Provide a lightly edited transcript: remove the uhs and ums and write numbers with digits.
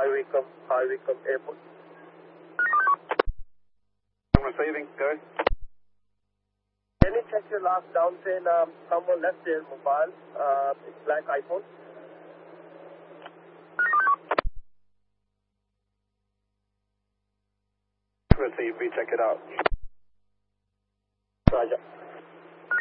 High Wycombe Airport. I'm receiving, go. Can you check your last down train? Someone left their mobile. It's black iPhone. Receive, we check it out. Roger.